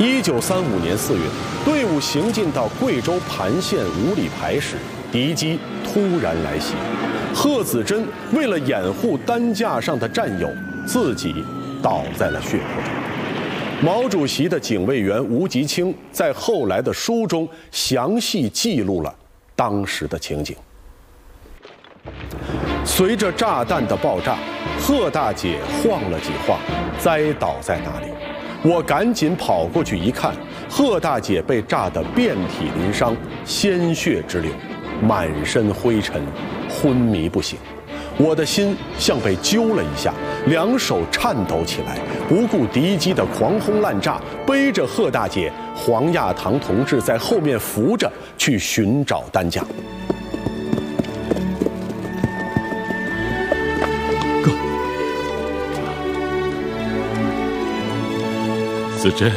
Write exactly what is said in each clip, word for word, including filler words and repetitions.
一九三五年四月，队伍行进到贵州盘县五里排时，敌机突然来袭。贺子珍为了掩护担架上的战友，自己倒在了血泊中。毛主席的警卫员吴吉清在后来的书中详细记录了当时的情景。随着炸弹的爆炸，贺大姐晃了几晃，栽倒在那里。我赶紧跑过去一看，贺大姐被炸得遍体鳞伤，鲜血直流，满身灰尘，昏迷不醒。我的心像被揪了一下，两手颤抖起来，不顾敌机的狂轰滥炸，背着贺大姐，黄亚堂同志在后面扶着去寻找担架。 哥，子珍，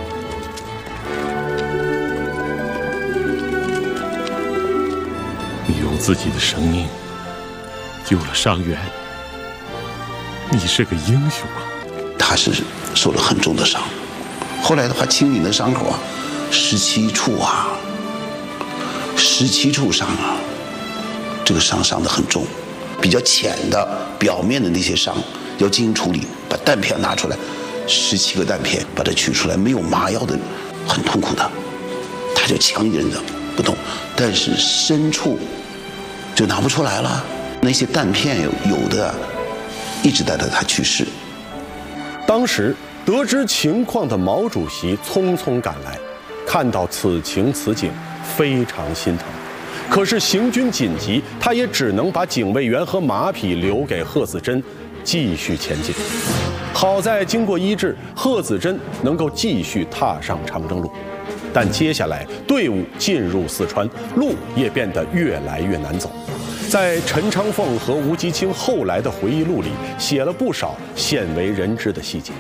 你用自己的生命救了伤员，你是个英雄啊！ 他是受了很重的伤，后来的话，清理的伤口啊，十七处啊，十七处伤啊，这个伤伤得很重，比较浅的表面的那些伤要进行处理，把弹片拿出来，十七个弹片把它取出来，没有麻药的，很痛苦的，他就强忍着不动，但是深处就拿不出来了。那些弹片有有的一直带到他去世。 当时得知情况的毛主席匆匆赶来，看到此情此景，非常心疼。可是行军紧急，他也只能把警卫员和马匹留给贺子珍，继续前进。好在经过医治，贺子珍能够继续踏上长征路。但接下来队伍进入四川，路也变得越来越难走。在陈昌凤和吴吉清后来的回忆录里，写了不少鲜为人知的细节。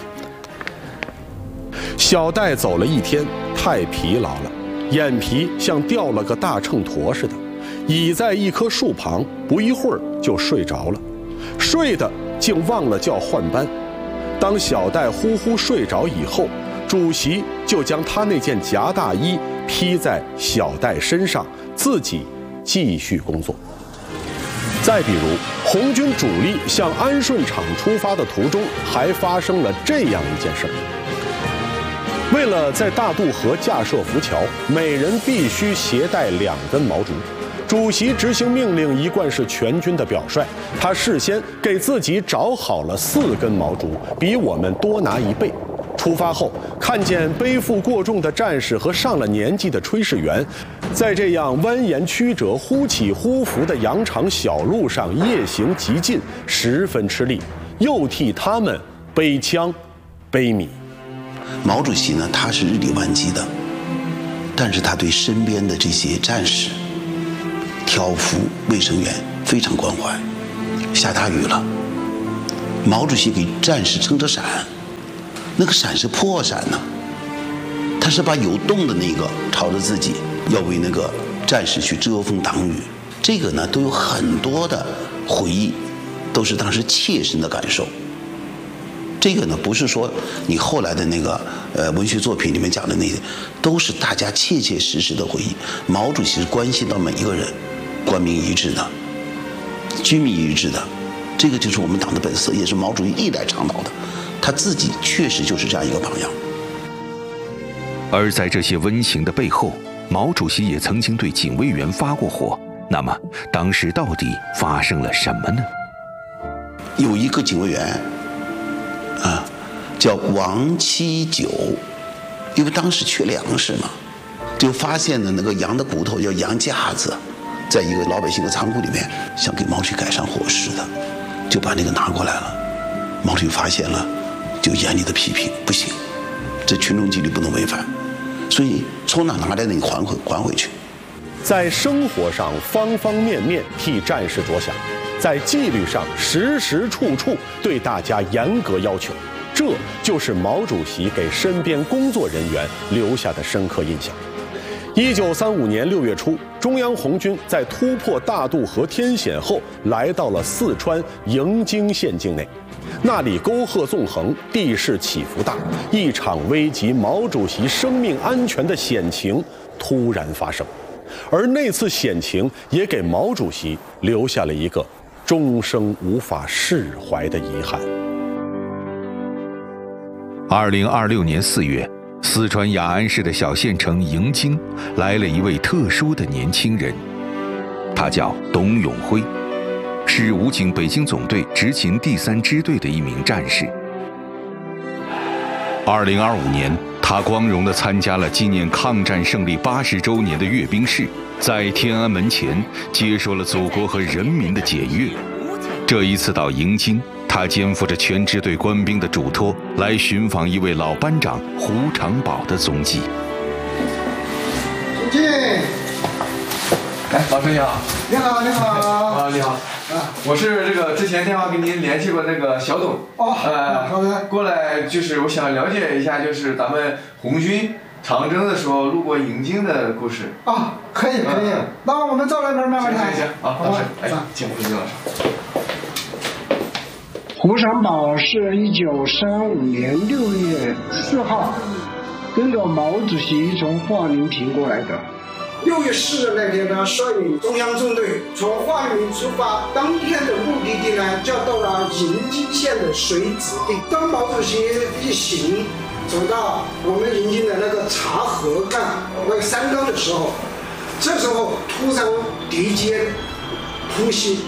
小戴走了一天，太疲劳了，眼皮像掉了个大秤砣似的，倚在一棵树旁，不一会儿就睡着了，睡的竟忘了叫换班。当小戴呼呼睡着以后，主席就将他那件夹大衣披在小戴身上，自己继续工作。再比如，红军主力向安顺场出发的途中，还发生了这样一件事儿。为了在大渡河架设浮桥，每人必须携带两根毛竹。主席执行命令一贯是全军的表率，他事先给自己找好了四根毛竹，比我们多拿一倍。出发后，看见背负过重的战士和上了年纪的炊事员，在这样蜿蜒曲折、忽起忽伏的羊肠小路上夜行急进，十分吃力，又替他们背枪、背米。 毛主席呢，他是日理万机的，但是他对身边的这些战士、挑夫、卫生员非常关怀。下大雨了，毛主席给战士撑着伞，那个伞是破伞呢，他是把有洞的那个朝着自己，要为那个战士去遮风挡雨。这个呢，都有很多的回忆，都是当时切身的感受。这个呢，不是说你后来的那个呃文学作品里面讲的那些，都是大家切切实实的回忆。毛主席是关心到每一个人，官民一致的，军民一致的，这个就是我们党的本色，也是毛主席历来倡导的。他自己确实就是这样一个榜样。 而在这些温情的背后，毛主席也曾经对警卫员发过火。那么，当时到底发生了什么呢？ 有一个警卫员，啊，叫王七九，因为当时缺粮食嘛，就发现了那个羊的骨头叫羊架子，在一个老百姓的仓库里面，想给毛主席改善伙食的，就把那个拿过来了。毛主席发现了，就严厉的批评，不行，这群众纪律不能违反，所以从哪拿来的你还回还回去。 在生活上方方面面替战士着想，在纪律上时时处处对大家严格要求，这就是毛主席给身边工作人员留下的深刻印象。一九三五年六月初，中央红军在突破大渡河天险后，来到了四川营京县境内。 那里沟壑纵横，地势起伏大，一场危及毛主席生命安全的险情突然发生，而那次险情也给毛主席留下了一个终生无法释怀的遗憾。 二零二六年四月，四川雅安市的小县城迎京来了一位特殊的年轻人，他叫董永辉，是武警北京总队执勤第三支队的一名战士。二零二五年，他光荣地参加了纪念抗战胜利八十周年的阅兵式，在天安门前接受了祖国和人民的检阅。这一次到迎京，他肩负着全支队官兵的嘱托，来寻访一位老班长胡长宝的踪迹。 进。 哎，老师你好。 你好，你好。 啊，你好。啊，我是这个之前电话跟您联系过那个小董。 哦。 呃， 好的。 过来就是我想了解一下，就是咱们红军长征的时候路过迎京的故事。 啊，可以可以。嗯、那我们坐那边慢慢谈。 行行行。啊，老师，哎，请胡军老师。 胡长宝是一九三五年六月四号跟着毛主席从华林亭过来的。六月四日那天呢，率领中央纵队从华林出发，当天的目的地呢，就到了迎京县的水子地。当毛主席一行走到我们迎京的那个察河干那个山岗的时候，这时候突然敌机突袭。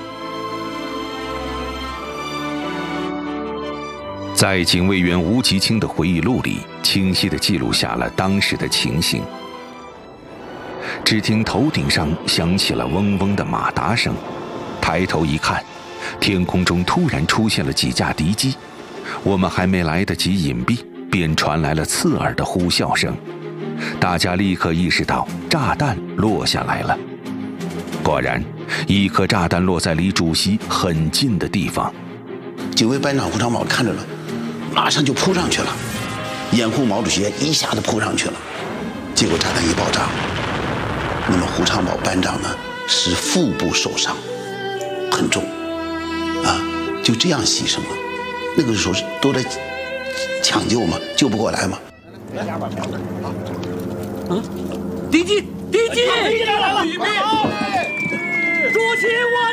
在警卫员吴吉清的回忆录里，清晰地记录下了当时的情形。只听头顶上响起了嗡嗡的马达声，抬头一看，天空中突然出现了几架敌机，我们还没来得及隐蔽，便传来了刺耳的呼啸声。大家立刻意识到炸弹落下来了。果然，一颗炸弹落在离主席很近的地方。 警卫班长胡长宝看着了，马上就扑上去了，掩护毛主席一下子扑上去了。结果炸弹一爆炸，那么胡长宝班长呢是腹部受伤，很重，啊，就这样牺牲了。那个时候都在抢救嘛，救不过来嘛。 嗯，敌机，敌机，敌机来了！主席我。